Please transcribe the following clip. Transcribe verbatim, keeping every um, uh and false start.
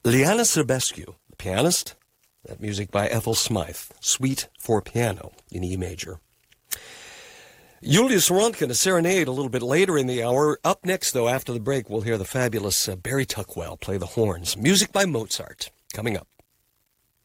Liana Serbescu, the pianist. That music by Ethel Smythe, Suite for Piano in E major. Julius Röntgen, a serenade a little bit later in the hour. Up next, though, after the break, we'll hear the fabulous uh, Barry Tuckwell play the horns. Music by Mozart, coming up.